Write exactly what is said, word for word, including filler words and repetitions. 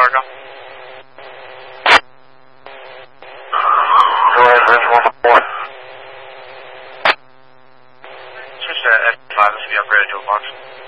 Fargo. Go ahead, Bridge one four. Switch to F five, this will be upgraded to a box.